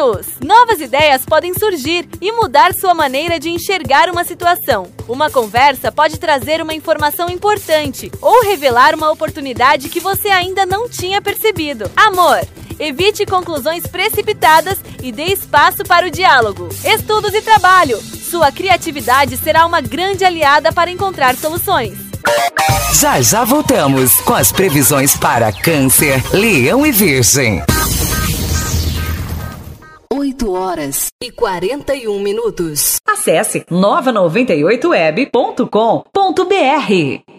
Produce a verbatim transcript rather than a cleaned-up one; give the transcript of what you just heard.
News. Novas ideias podem surgir e mudar sua maneira de enxergar uma situação. Uma conversa pode trazer uma informação importante ou revelar uma oportunidade que você ainda não tinha percebido. Amor. Evite conclusões precipitadas e dê espaço para o diálogo. Estudos e trabalho. Sua criatividade será uma grande aliada para encontrar soluções. Já já voltamos com as previsões para Câncer, Leão e Virgem. oito horas e quarenta e um minutos. Acesse nova noventa e oito web ponto com ponto br.